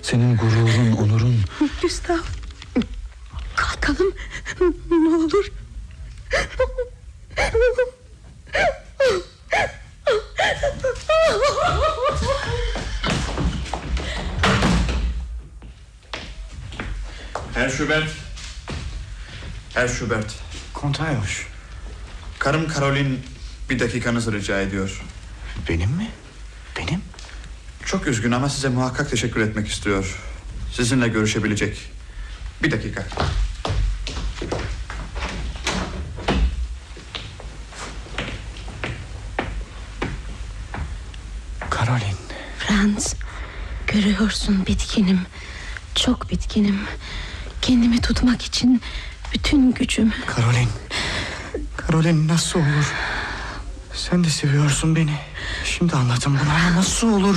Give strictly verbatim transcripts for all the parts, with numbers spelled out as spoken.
Senin gururun, onurun. Gustav, kalkalım ne olur. Herr Schubert. Herr Schubert. Kontayoş. Karım Karolin bir dakikanızı rica ediyor. Benim mi? Benim? Çok üzgün ama size muhakkak teşekkür etmek istiyor. Sizinle görüşebilecek. Bir dakika. Karolin. Franz, görüyorsun bitkinim. Çok bitkinim. Kendimi tutmak için bütün gücüm. Karolin. Karolin, nasıl olur? Sen de seviyorsun beni. Şimdi anladım bunu ama nasıl olur?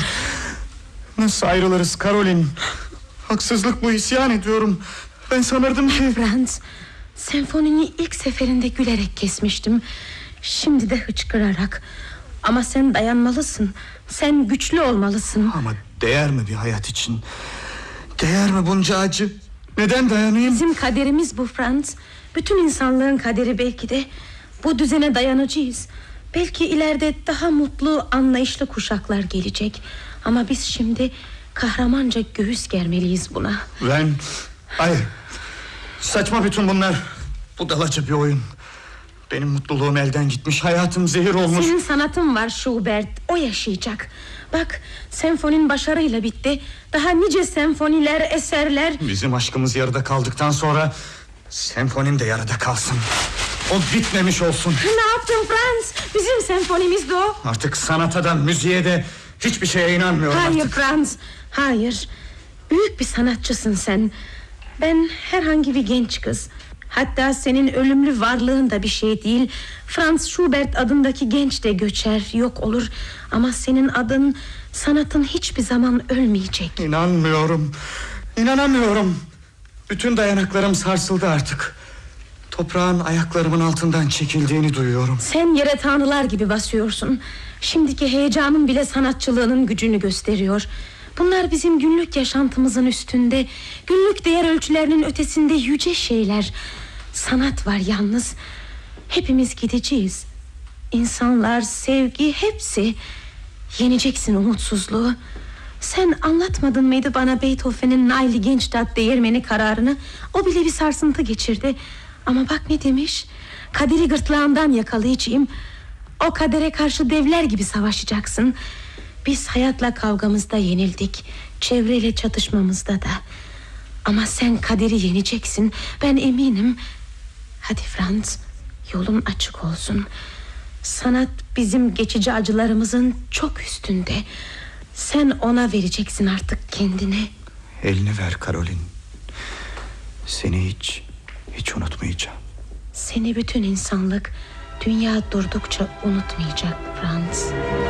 Nasıl ayrılırız Karolin? Haksızlık bu, isyan ediyorum. Ben sanırdım ki... Franz, senfonini ilk seferinde gülerek kesmiştim. Şimdi de hıçkırarak. Ama sen dayanmalısın. Sen güçlü olmalısın. Ama değer mi bir hayat için? Değer mi bunca acı? Neden dayanayım? Bizim kaderimiz bu Franz. Bütün insanlığın kaderi belki de. Bu düzene dayanacağız. Belki ileride daha mutlu, anlayışlı kuşaklar gelecek. Ama biz şimdi kahramanca göğüs germeliyiz buna. Ben... Hayır. Saçma bütün bunlar. Budalaca bir oyun. Benim mutluluğum elden gitmiş, hayatım zehir olmuş. Senin sanatın var Schubert, o yaşayacak. Bak, senfonin başarıyla bitti. Daha nice senfoniler, eserler. Bizim aşkımız yarıda kaldıktan sonra senfonim de yarıda kalsın. O bitmemiş olsun. Ne yaptın Franz? Bizim senfonimiz de o. Artık sanata da müziğe de hiçbir şeye inanmıyorum. Hayır artık. Franz, hayır. Büyük bir sanatçısın sen. Ben herhangi bir genç kız. Hatta senin ölümlü varlığın da bir şey değil. Franz Schubert adındaki genç de göçer, yok olur. Ama senin adın, sanatın hiçbir zaman ölmeyecek. İnanmıyorum. İnanamıyorum. Bütün dayanaklarım sarsıldı artık. Toprağın ayaklarımın altından çekildiğini duyuyorum. Sen yere tanrılar gibi basıyorsun. Şimdiki heyecanın bile sanatçılığının gücünü gösteriyor. Bunlar bizim günlük yaşantımızın üstünde, günlük değer ölçülerinin ötesinde yüce şeyler. Sanat var yalnız. Hepimiz gideceğiz. İnsanlar, sevgi, hepsi. Yeneceksin umutsuzluğu. Sen anlatmadın mıydı bana Beethoven'in Naili Gençtat değirmeni kararını? O bile bir sarsıntı geçirdi. Ama bak ne demiş? Kaderi gırtlağından yakalayacağım. O kadere karşı devler gibi savaşacaksın. Biz hayatla kavgamızda yenildik, çevreyle çatışmamızda da. Ama sen kaderi yeneceksin, ben eminim. Hadi Franz, yolun açık olsun. Sanat bizim geçici acılarımızın çok üstünde. Sen ona vereceksin artık kendini. Elini ver Karolin. Seni hiç, hiç unutmayacağım. Seni bütün insanlık, dünya durdukça unutmayacak Franz.